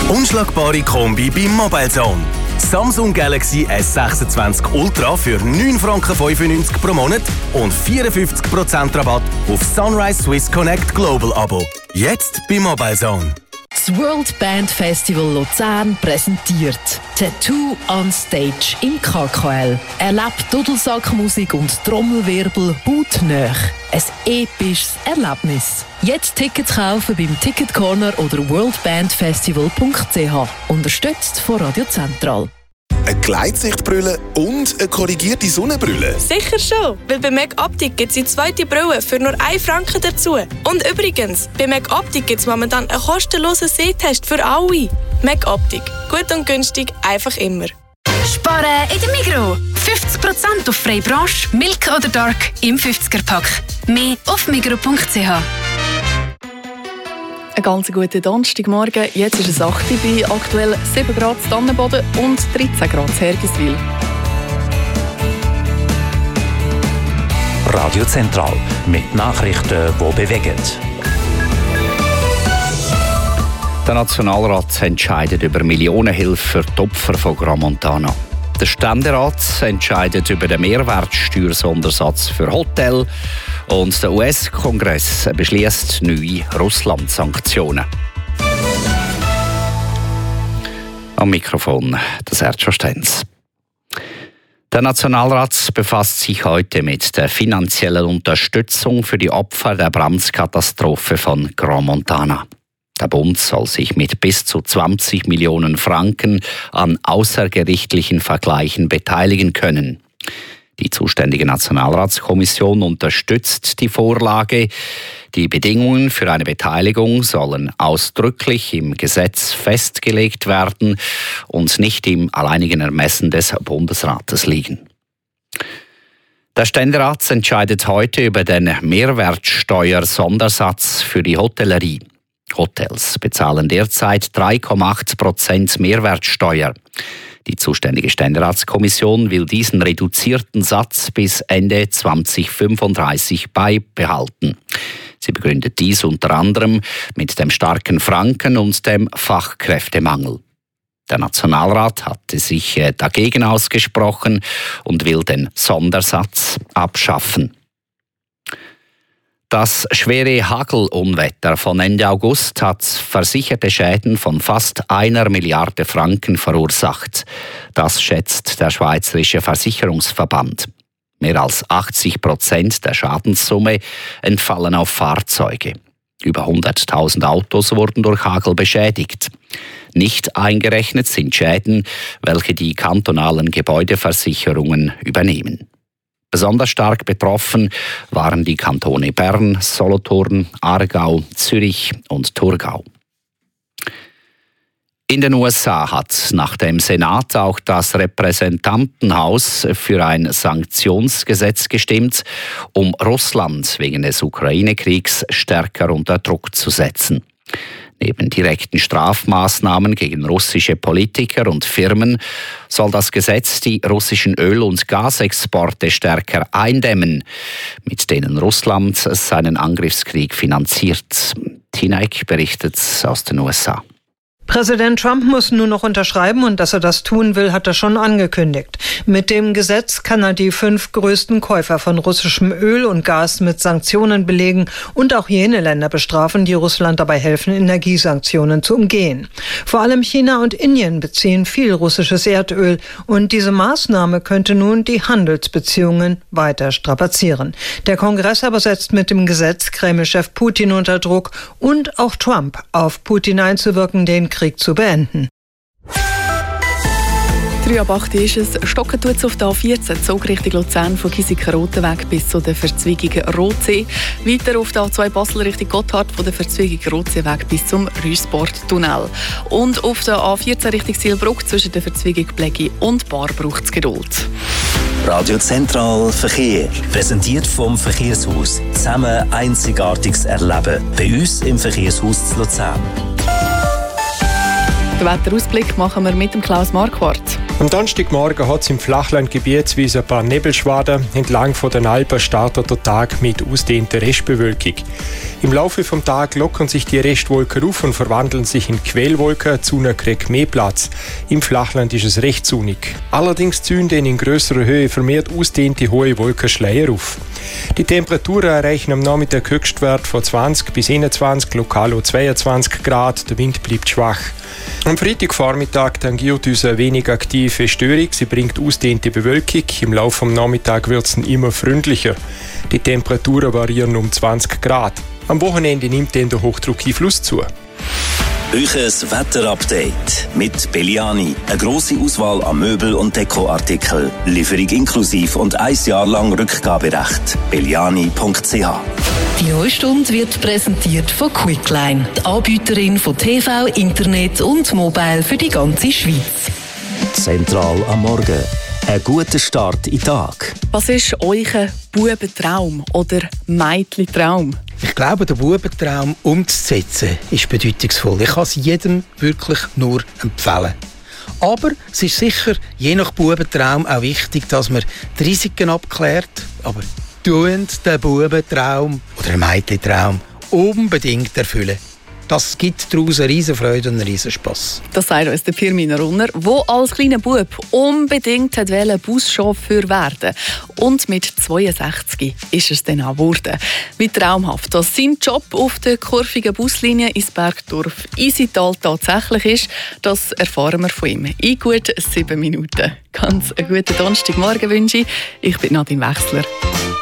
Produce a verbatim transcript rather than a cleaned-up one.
Unschlagbare Kombi bei Mobilezone. Samsung Galaxy S sechsundzwanzig Ultra für neun Franken fünfundneunzig pro Monat und vierundfünfzig Prozent Rabatt auf Sunrise Swiss Connect Global Abo. Jetzt bei Mobilezone. Das World Band Festival Luzern präsentiert Tattoo on Stage im K K L. Erlebt Dudelsackmusik und Trommelwirbel hautnah. Ein episches Erlebnis. Jetzt Tickets kaufen beim Ticket Corner oder worldbandfestival punkt c h. Unterstützt von Radio Zentral. Eine Gleitsichtbrille und eine korrigierte Sonnenbrille? Sicher schon, weil bei Meg Optik gibt es die zweite Brille für nur einen Franken dazu. Und übrigens, bei Meg Optik gibt es momentan einen kostenlosen Sehtest für alle. Meg Optik. Gut und günstig, einfach immer. Sparen in der Migros. fünfzig Prozent auf freie Branche, Milk oder Dark im fünfziger-Pack. Mehr auf migros punkt c h. Einen ganz guten Donnerstagmorgen. Jetzt ist es acht Uhr bei aktuell sieben Grad Dannenboden und dreizehn Grad Hergiswil. Radio Zentral mit Nachrichten, die bewegen. Der Nationalrat entscheidet über Millionenhilfe für die Opfer von Gromontana. Der Ständerat entscheidet über den Mehrwertsteuersondersatz für Hotels und der U S-Kongress beschließt neue Russland-Sanktionen. Am Mikrofon das Sergio Stenz. Der Nationalrat befasst sich heute mit der finanziellen Unterstützung für die Opfer der Brandskatastrophe von Gromontana. Der Bund soll sich mit bis zu zwanzig Millionen Franken an außergerichtlichen Vergleichen beteiligen können. Die zuständige Nationalratskommission unterstützt die Vorlage. Die Bedingungen für eine Beteiligung sollen ausdrücklich im Gesetz festgelegt werden und nicht im alleinigen Ermessen des Bundesrates liegen. Der Ständerat entscheidet heute über den Mehrwertsteuersondersatz für die Hotellerie. Hotels bezahlen derzeit drei Komma acht Prozent Mehrwertsteuer. Die zuständige Ständeratskommission will diesen reduzierten Satz bis Ende zwanzig fünfunddreißig beibehalten. Sie begründet dies unter anderem mit dem starken Franken und dem Fachkräftemangel. Der Nationalrat hatte sich dagegen ausgesprochen und will den Sondersatz abschaffen. Das schwere Hagelunwetter von Ende August hat versicherte Schäden von fast einer Milliarde Franken verursacht. Das schätzt der Schweizerische Versicherungsverband. Mehr als achtzig Prozent der Schadenssumme entfallen auf Fahrzeuge. Über hunderttausend Autos wurden durch Hagel beschädigt. Nicht eingerechnet sind Schäden, welche die kantonalen Gebäudeversicherungen übernehmen. Besonders stark betroffen waren die Kantone Bern, Solothurn, Aargau, Zürich und Thurgau. In den U S A hat nach dem Senat auch das Repräsentantenhaus für ein Sanktionsgesetz gestimmt, um Russland wegen des Ukraine-Kriegs stärker unter Druck zu setzen. Neben direkten Strafmaßnahmen gegen russische Politiker und Firmen soll das Gesetz die russischen Öl- und Gasexporte stärker eindämmen, mit denen Russland seinen Angriffskrieg finanziert. Tina Eck berichtet aus den U S A. Präsident Trump muss nun noch unterschreiben und dass er das tun will, hat er schon angekündigt. Mit dem Gesetz kann er die fünf größten Käufer von russischem Öl und Gas mit Sanktionen belegen und auch jene Länder bestrafen, die Russland dabei helfen, Energiesanktionen zu umgehen. Vor allem China und Indien beziehen viel russisches Erdöl und diese Maßnahme könnte nun die Handelsbeziehungen weiter strapazieren. Der Kongress aber setzt mit dem Gesetz Kreml-Chef Putin unter Druck und auch Trump auf Putin einzuwirken, den Krieg zu beenden. drei ab acht ist es. Stocken tut es auf der A vierzehn, Zug Richtung Luzern von Giesiker-Rotenweg bis zu der Verzweigung Rotsee. Weiter auf der A zwei Basel Richtung Gotthard von der Verzweigung Rotseeweg bis zum Rüssporttunnel. Und auf der A vierzehn Richtung Silbruck zwischen der Verzweigung Bleggi und Bar braucht es Geduld. Radio Zentral Verkehr. Präsentiert vom Verkehrshaus. Zusammen Einzigartiges erleben. Bei uns im Verkehrshaus zu Luzern. Den Wetterausblick machen wir mit dem Klaus Marquardt. Am Donnerstagmorgen hat es im Flachland gebietsweise ein paar Nebelschwaden. Entlang von den Alpen startet der Tag mit ausdehnter Restbewölkung. Im Laufe des Tages lockern sich die Restwolken auf und verwandeln sich in Quellwolken. Die Sonne kriegt mehr Platz. Im Flachland ist es recht sonnig. Allerdings ziehen in grösserer Höhe vermehrt ausdehnte hohe Wolkenschleier auf. Die Temperaturen erreichen am Nachmittag Höchstwert von zwanzig bis einundzwanzig, lokal auch zweiundzwanzig Grad. Der Wind bleibt schwach. Am Freitagvormittag tangiert uns eine wenig aktive Störung. Sie bringt ausdehnte Bewölkung. Im Laufe des Nachmittags wird es immer freundlicher. Die Temperaturen variieren um zwanzig Grad. Am Wochenende nimmt dann der Hochdruckeinfluss zu. Euches Wetterupdate mit Belliani. Eine grosse Auswahl an Möbel- und Dekoartikeln. Lieferung inklusiv und ein Jahr lang Rückgaberecht. belliani punkt c h. Die neue Stunde wird präsentiert von Quickline, die Anbieterin von T V, Internet und Mobile für die ganze Schweiz. Zentral am Morgen. Ein guter Start in den Tag. Was ist euer Bubentraum oder Mädchentraum? Ich glaube, der Bubentraum umzusetzen ist bedeutungsvoll. Ich kann es jedem wirklich nur empfehlen. Aber es ist sicher je nach Bubentraum auch wichtig, dass man die Risiken abklärt. Aber tun den Bubentraum oder den Mädchentraum unbedingt erfüllen. Das gibt daraus eine riesen Freude und einen riesen Spass. Das sagt uns der Firmina Runner, der als kleiner Bub unbedingt wollte Buschauffeur werden. Und mit zweiundsechzig ist es dann auch geworden. Wie traumhaft, dass sein Job auf der kurvigen Buslinie ins Bergdorf Isital tatsächlich ist, das erfahren wir von ihm in gut sieben Minuten. Ganz einen guten Donnerstagmorgen wünsche ich. Ich bin Nadine Wechsler.